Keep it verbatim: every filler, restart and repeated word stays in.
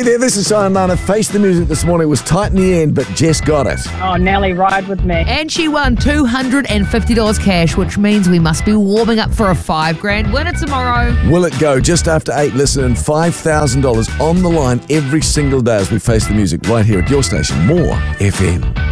Hey there, this is Simon Lana. Face the Music this morning was tight in the end, but Jess got it. Oh, Nelly, ride with me. And she won two hundred fifty dollars cash, which means we must be warming up for a five grand winner tomorrow. Will it go just after eight? Listen, and five thousand dollars on the line every single day as we face the music right here at your station. More F M.